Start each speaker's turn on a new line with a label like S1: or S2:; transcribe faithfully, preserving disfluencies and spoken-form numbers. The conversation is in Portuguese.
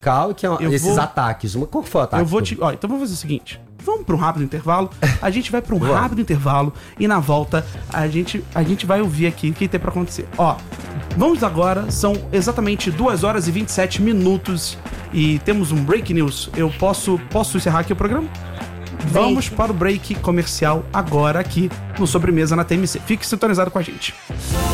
S1: Qual que é
S2: Eu
S1: esses
S2: vou-
S1: ataques? Uma- Qual foi o ataque?
S2: Eu vou te. Ó, então vamos fazer o seguinte. Vamos para um rápido intervalo. A gente vai para um
S1: Vamos.
S2: rápido intervalo e na volta a gente, a gente vai ouvir aqui o que tem para acontecer. Ó, vamos agora, são exatamente duas horas e vinte e sete minutos e temos um break news. Eu posso, posso encerrar aqui o programa? Vamos para o break comercial agora aqui no Sobremesa na T M C. Fique sintonizado com a gente.